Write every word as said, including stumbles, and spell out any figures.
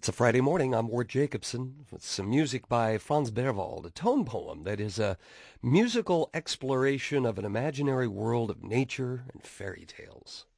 It's a Friday morning. I'm Ward Jacobson with some music by Franz Berwald, a tone poem that is a musical exploration of an imaginary world of nature and fairy tales.